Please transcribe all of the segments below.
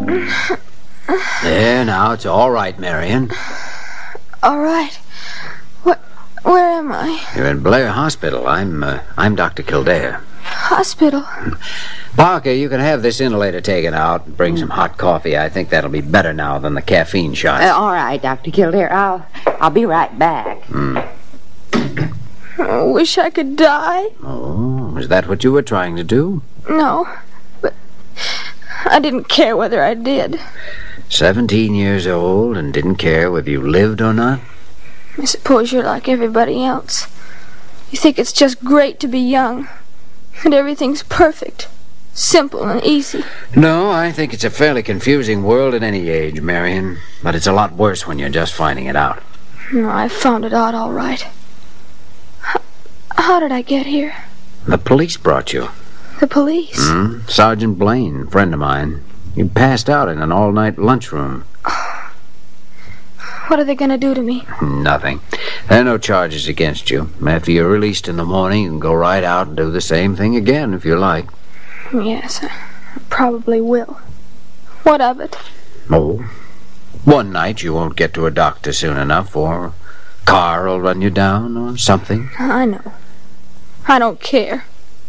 There, now, it's all right, Marion. All right. Where am I? You're in Blair Hospital. I'm Dr. Kildare. Hospital? Parker, you can have this inhalator taken out and bring some hot coffee. I think that'll be better now than the caffeine shots. All right, Dr. Kildare. I'll be right back. I wish I could die. Oh, is that what you were trying to do? No, but I didn't care whether I did. 17 years old and didn't care whether you lived or not? I suppose you're like everybody else. You think it's just great to be young, and everything's perfect, simple and easy. No, I think it's a fairly confusing world at any age, Marion. But it's a lot worse when you're just finding it out. No, I found it out all right. How did I get here? The police brought you. The police? Sergeant Blaine, a friend of mine. You passed out in an all-night lunchroom. What are they going to do to me? Nothing. There are no charges against you. After you're released in the morning, you can go right out and do the same thing again if you like. Yes, I probably will. What of it? Oh, one night you won't get to a doctor soon enough, or a car will run you down, or something. I know. I don't care.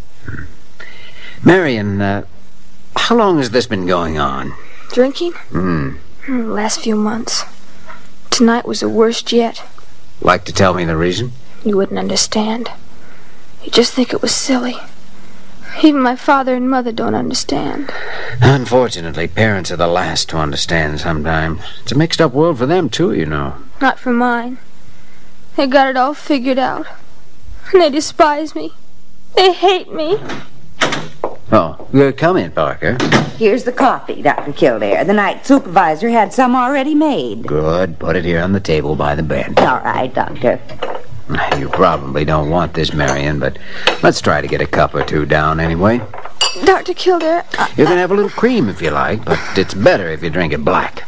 Marion, how long has this been going on? Drinking? The last few months. Tonight was the worst yet. Like to tell me the reason? You wouldn't understand. You'd just think it was silly. Even my father and mother don't understand. Unfortunately, parents are the last to understand sometimes. It's a mixed-up world for them, too, you know. Not for mine. They got it all figured out. And they despise me. They hate me. Oh, come in, Parker. Here's the coffee, Dr. Kildare. The night supervisor had some already made. Good. Put it here on the table by the bed. All right, Doctor. You probably don't want this, Marion, but let's try to get a cup or two down anyway. Dr. Kildare... You can have a little cream if you like, but it's better if you drink it black.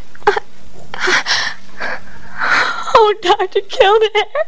Oh, Dr. Kildare...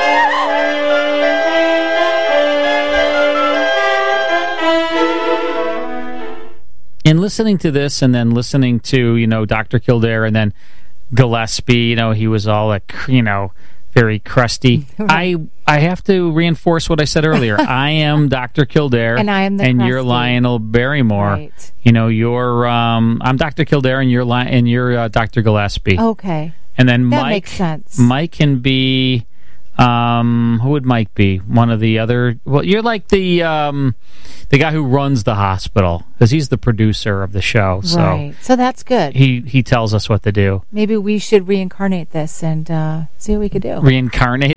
In listening to this and then listening to, Dr. Kildare and then Gillespie, he was all like, very crusty. I have to reinforce what I said earlier. I am Dr. Kildare. And I am the And crusty. you're Lionel Barrymore. Right. You're, I'm Dr. Kildare and you're Dr. Gillespie. Okay. And then That Mike. makes sense. Mike can be, who would Mike be? One of the other, well, you're like the guy who runs the hospital, because he's the producer of the show. So Right. So that's good. he tells us what to do. Maybe we should reincarnate this and see what we could do. Reincarnate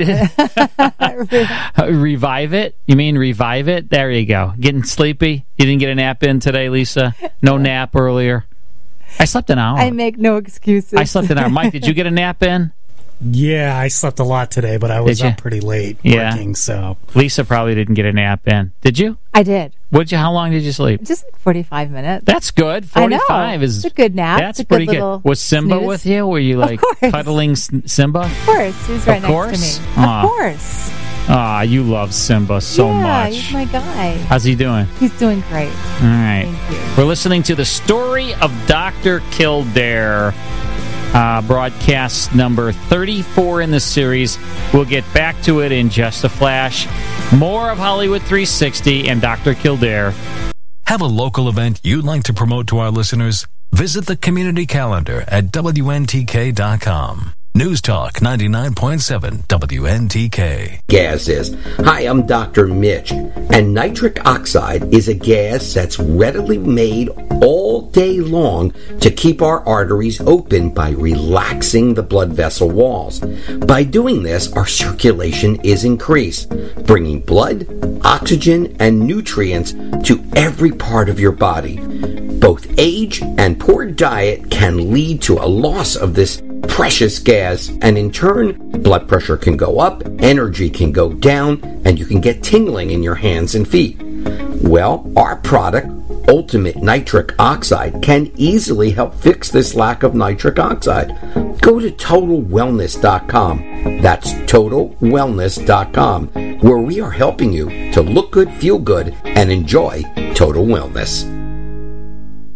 it? Revive it? You mean revive it? There you go. Getting sleepy? You didn't get a nap in today, Lisa? No nap earlier? I slept an hour. I make no excuses. I slept an hour. Mike, did you get a nap in? Yeah, I slept a lot today, but I was up pretty late working, so... Lisa probably didn't get a nap in. Did you? I did. How long did you sleep? Just like 45 minutes. That's good. 45 I know. is It's a good nap. That's It's a pretty good good. little Was Simba snooze. with you? Were you like cuddling Simba? Of course. He's right Of course? next to me. Aw. Of course. Ah, you love Simba so yeah, much. he's my guy. How's he doing? He's doing great. All right. Thank you. We're listening to the story of Dr. Kildare, broadcast number 34 in the series. We'll get back to it in just a flash. More of Hollywood 360 and Dr. Kildare. Have a local event you'd like to promote to our listeners? Visit the community calendar at WNTK.com. News Talk 99.7 WNTK. Gas is. Hi, I'm Dr. Mitch, and nitric oxide is a gas that's readily made all day long to keep our arteries open by relaxing the blood vessel walls. By doing this, our circulation is increased, bringing blood, oxygen, and nutrients to every part of your body. Both age and poor diet can lead to a loss of this precious gas, and in turn, blood pressure can go up, energy can go down, and you can get tingling in your hands and feet. Well, our product, Ultimate Nitric Oxide, can easily help fix this lack of nitric oxide. Go to TotalWellness.com. That's TotalWellness.com, where we are helping you to look good, feel good, and enjoy total wellness.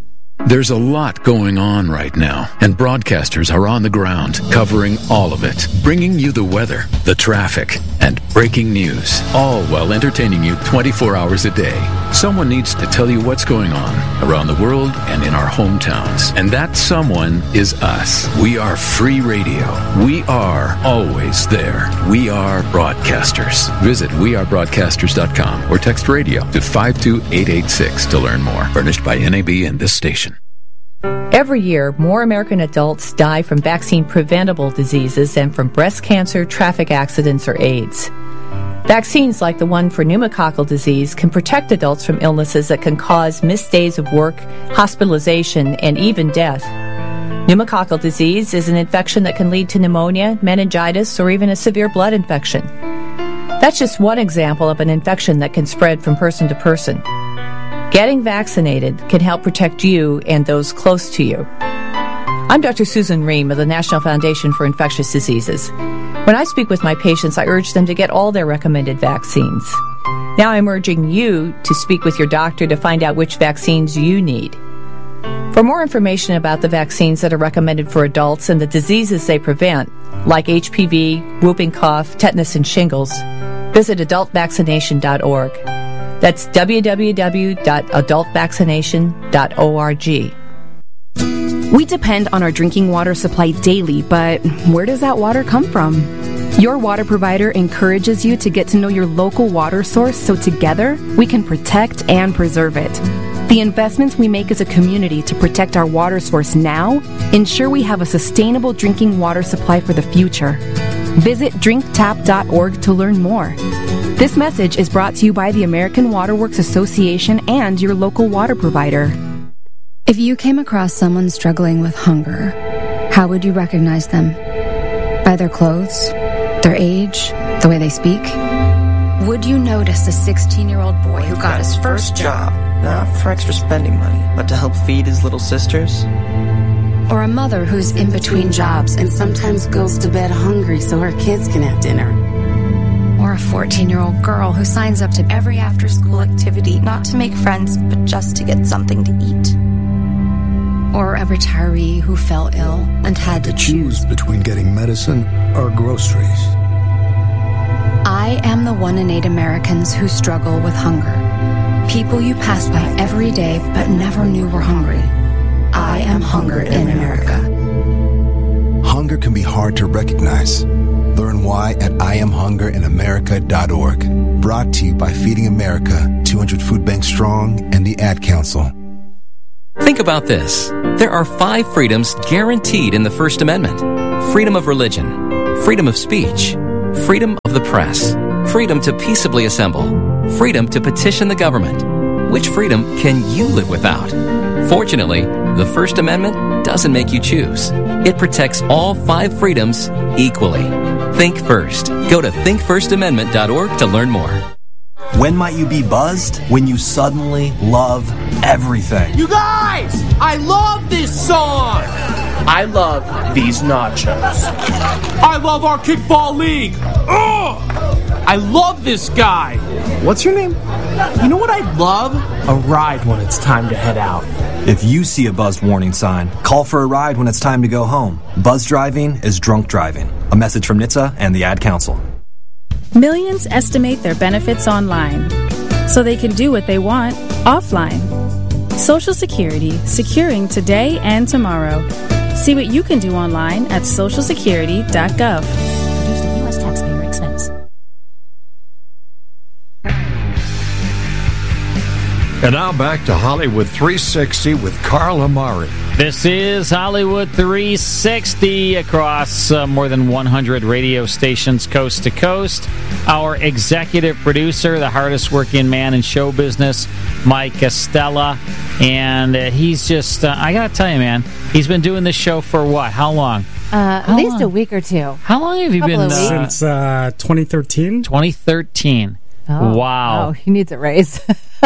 There's a lot going on right now, and broadcasters are on the ground, covering all of it, bringing you the weather, the traffic, and breaking news, all while entertaining you 24 hours a day. Someone needs to tell you what's going on around the world and in our hometowns, and that someone is us. We are free radio. We are always there. We are broadcasters. Visit wearebroadcasters.com or text radio to 52886 to learn more. Furnished by NAB and this station. Every year, more American adults die from vaccine-preventable diseases than from breast cancer, traffic accidents, or AIDS. Vaccines like the one for pneumococcal disease can protect adults from illnesses that can cause missed days of work, hospitalization, and even death. Pneumococcal disease is an infection that can lead to pneumonia, meningitis, or even a severe blood infection. That's just one example of an infection that can spread from person to person. Getting vaccinated can help protect you and those close to you. I'm Dr. Susan Ream of the National Foundation for Infectious Diseases. When I speak with my patients, I urge them to get all their recommended vaccines. Now I'm urging you to speak with your doctor to find out which vaccines you need. For more information about the vaccines that are recommended for adults and the diseases they prevent, like HPV, whooping cough, tetanus, and shingles, visit adultvaccination.org. That's www.adultvaccination.org. We depend on our drinking water supply daily, but where does that water come from? Your water provider encourages you to get to know your local water source so together we can protect and preserve it. The investments we make as a community to protect our water source now ensure we have a sustainable drinking water supply for the future. Visit drinktap.org to learn more. This message is brought to you by the American Water Works Association and your local water provider. If you came across someone struggling with hunger, how would you recognize them? By their clothes, their age, the way they speak? Would you notice a 16-year-old boy who got his first job? Not for extra spending money, but to help feed his little sisters? Or a mother who's in between jobs and sometimes goes to bed hungry so her kids can have dinner? Or a 14-year-old girl who signs up to every after-school activity not to make friends, but just to get something to eat? Or a retiree who fell ill and had to choose between getting medicine or groceries. I am the 1 in 8 Americans who struggle with hunger. People you pass by every day but never knew were hungry. I am hunger in America. Hunger can be hard to recognize. Learn why at IamHungerInAmerica.org. Brought to you by Feeding America, 200 Food Banks Strong, and the Ad Council. Think about this. There are 5 freedoms guaranteed in the First Amendment. Freedom of religion, freedom of speech, freedom of the press, freedom to peaceably assemble, freedom to petition the government. Which freedom can you live without? Fortunately, the First Amendment doesn't make you choose. It protects all 5 freedoms equally. Think first. Go to thinkfirstamendment.org to learn more. When might you be buzzed? When you suddenly love everything. You guys! I love this song! I love these nachos. I love our kickball league! Ugh! I love this guy! What's your name? You know what I'd love? A ride when it's time to head out. If you see a buzzed warning sign, call for a ride when it's time to go home. Buzz driving is drunk driving. A message from NHTSA and the Ad Council. Millions estimate their benefits online, so they can do what they want offline. Social Security, securing today and tomorrow. See what you can do online at socialsecurity.gov. Produced at U.S. taxpayer expense. And now back to Hollywood 360 with Carl Amari. This is Hollywood 360 across more than 100 radio stations coast to coast. Our executive producer, the hardest working man in show business, Mike Estella. And he's just, I got to tell you, man, he's been doing this show for what? How long? At least a week or two. How long have you been? Since 2013. 2013. Oh, wow. Oh, he needs a raise.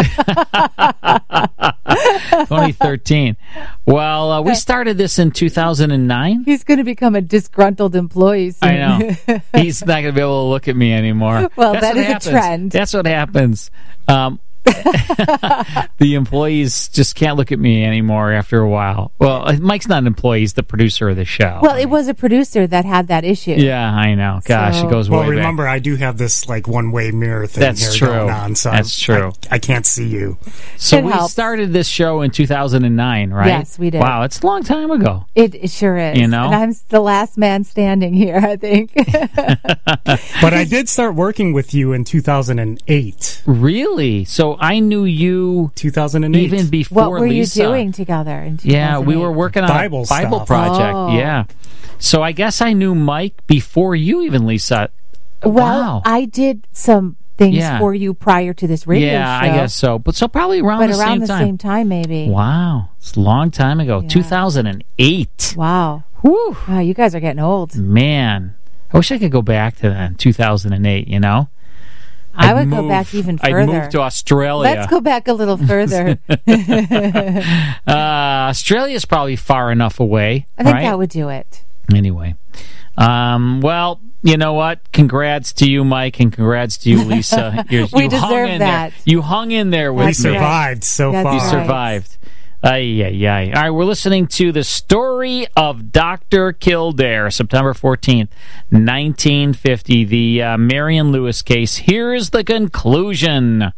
2013. Well, we started this in 2009. He's going to become a disgruntled employee soon. I know. He's not going to be able to look at me anymore. Well, that is a trend. That's what happens. The employees just can't look at me anymore after a while. Well, Mike's not an employee; he's the producer of the show. Well, it was a producer that had that issue. Yeah, I know. Gosh, it goes way back. Well, remember, I do have this like one-way mirror thing That's here true. going on, so That's true. I can't see you. So we started this show in 2009, right? Yes, we did. Wow, it's a long time ago. It sure is. You know? And I'm the last man standing here, I think. But I did start working with you in 2008. Really? So I knew you 2008. even before What were Lisa. you doing together in 2008? Yeah, we were working on Bible a Bible stuff. project. Oh. Yeah. So I guess I knew Mike before you even, Lisa. Well, Wow. I did some things Yeah. for you prior to this radio Yeah, show. I guess so. But so probably around But the around same the time. same time, maybe. Wow. It's a long time ago. 2008. Wow. Whew. Wow, you guys are getting old. Man. I wish I could go back to then, 2008, you know? I would go back even further. I'd move to Australia. Let's go back a little further. Australia's probably far enough away. I think right? that would do it. Anyway. Well, you know what? Congrats to you, Mike, and congrats to you, Lisa. We you hung deserve in that. There. You hung in there with We me. survived so That's far. You survived. Ay, ay, ay. All right, we're listening to The Story of Dr. Kildare, September 14th, 1950, the Marion Lewis case. Here's the conclusion.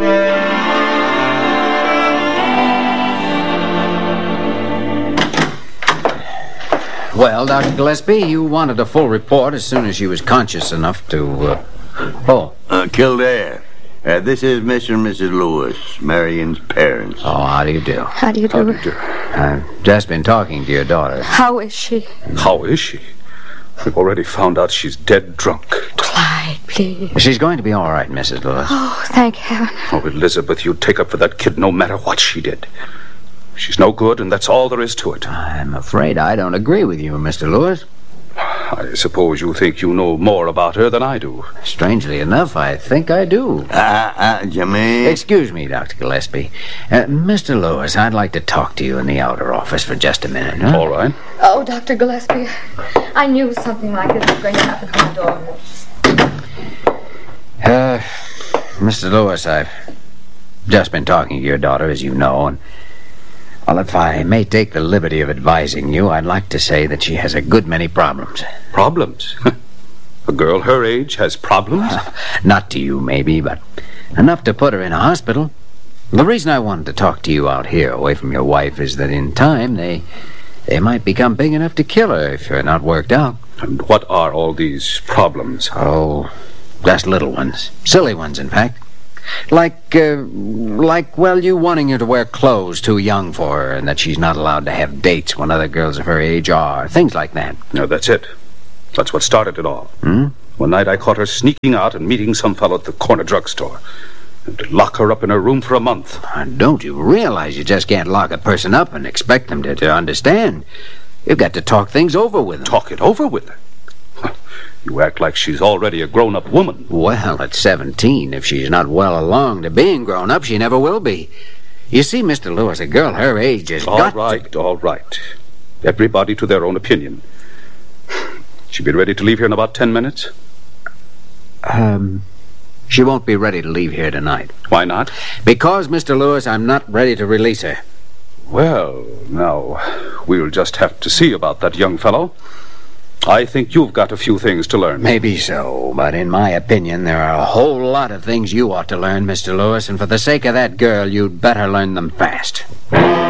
Well, Dr. Gillespie, you wanted a full report as soon as she was conscious enough to, Kildare. This is Mr. and Mrs. Lewis, Marion's parents. Oh, how do you do? How do you do? I've just been talking to your daughter. How is she? How is she? We've already found out she's dead drunk. Clyde, please. She's going to be all right, Mrs. Lewis. Oh, thank heaven. Oh, Elizabeth, you'd take up for that kid no matter what she did. She's no good, and that's all there is to it. I'm afraid I don't agree with you, Mr. Lewis. I suppose you think you know more about her than I do. Strangely enough, I think I do. Jimmy. Excuse me, Dr. Gillespie. Mr. Lewis, I'd like to talk to you in the outer office for just a minute. Huh? All right. Oh, Dr. Gillespie, I knew something like this was going to happen to my daughter. Mr. Lewis, I've just been talking to your daughter, as you know, and well, if I may take the liberty of advising you, I'd like to say that she has a good many problems. Problems? A girl her age has problems? Not to you, maybe, but enough to put her in a hospital. The reason I wanted to talk to you out here, away from your wife, is that in time they might become big enough to kill her if you're not worked out. And what are all these problems? Oh, just little ones. Silly ones, in fact. Like, well, you wanting her to wear clothes too young for her and that she's not allowed to have dates when other girls of her age are. Things like that. No, that's it. That's what started it all. One night I caught her sneaking out and meeting some fellow at the corner drugstore. And to lock her up in her room for a month. Don't you realize you just can't lock a person up and expect them to understand? You've got to talk things over with them. Talk it over with her? You act like she's already a grown-up woman. Well, at 17, if she's not well along to being grown up, she never will be. You see, Mr. Lewis, a girl her age has got All right. Everybody to their own opinion. She'll be ready to leave here in about 10 minutes? She won't be ready to leave here tonight. Why not? Because, Mr. Lewis, I'm not ready to release her. Well, now, we'll just have to see about that young fellow. I think you've got a few things to learn. Maybe so, but in my opinion, there are a whole lot of things you ought to learn, Mr. Lewis, and for the sake of that girl, you'd better learn them fast.